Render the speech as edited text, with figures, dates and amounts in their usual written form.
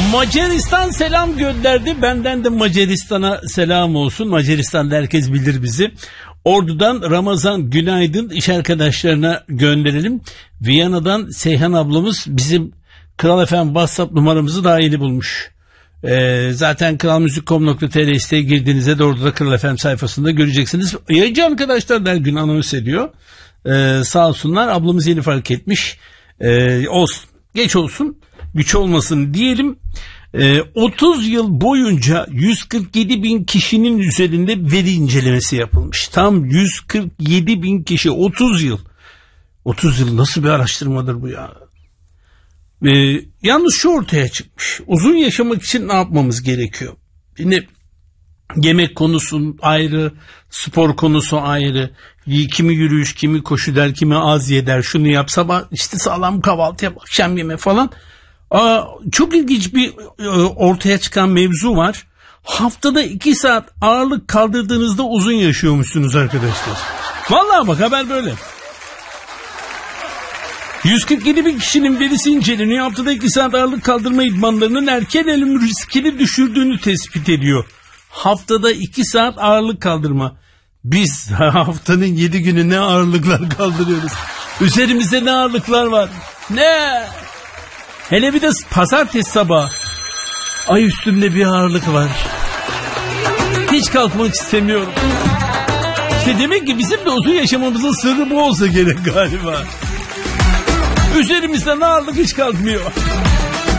Macaristan selam gönderdi. Benden de Macaristan'a selam olsun. Macaristan'da herkes bilir bizi. Ordu'dan Ramazan günaydın iş arkadaşlarına gönderelim. Viyana'dan Seyhan ablamız bizim Kral FM WhatsApp numaramızı daha yeni bulmuş. Zaten kralmuzik.com.tr siteye girdiğinizde de orada da Kral FM sayfasında göreceksiniz. Yayıncı arkadaşlar da her gün anons ediyor. Sağ olsunlar, ablamız yeni fark etmiş. Olsun, geç olsun, güç olmasın diyelim. 30 yıl boyunca 147 bin kişinin üzerinde veri incelemesi yapılmış. Tam 147 bin kişi, 30 yıl. 30 yıl nasıl bir araştırmadır bu ya? Yalnız şu ortaya çıkmış. Uzun yaşamak için ne yapmamız gerekiyor? Şimdi yemek konusu ayrı, spor konusu ayrı. Kimi yürüyüş, kimi koşu der, kimi az ye der. Şunu yap, sabah işte sağlam kahvaltı yap, akşam yeme falan. Çok ilginç bir ortaya çıkan mevzu var. Haftada 2 saat ağırlık kaldırdığınızda uzun yaşıyormuşsunuz arkadaşlar. Vallahi bak, haber böyle. 147 bin kişinin verisi inceleniyor. Haftada 2 saat ağırlık kaldırma idmanlarının erken ölüm riskini düşürdüğünü tespit ediyor. Haftada 2 saat ağırlık kaldırma. Biz haftanın 7 günü ne ağırlıklar kaldırıyoruz. Üzerimizde ne ağırlıklar var. Ne? Hele bir de pazartesi sabahı. Ay üstümde bir ağırlık var. Hiç kalkmak istemiyorum. İşte demek ki bizim de uzun yaşamamızın sırrı bu olsa gerek galiba. Üzerimizden ağırlık hiç kalkmıyor.